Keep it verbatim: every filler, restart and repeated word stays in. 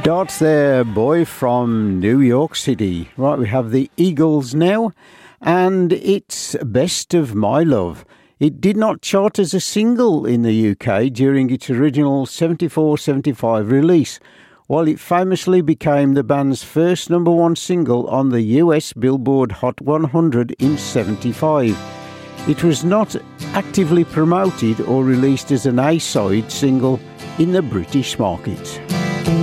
Darts there, boy from New York City. Right, we have the Eagles now, and it's Best of My Love. It did not chart as a single in the U K during its original seventy-four seventy-five release, while it famously became the band's first number one single on the U S Billboard Hot one hundred in seventy-five. It was not actively promoted or released as an A-side single in the British market.